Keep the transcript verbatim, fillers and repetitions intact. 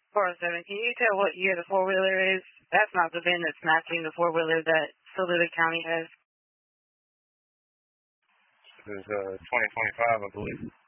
four oh seven, can you tell what year the four-wheeler is? That's not the VIN that's matching the four-wheeler that Saluda County has. This is uh, twenty twenty-five, I believe.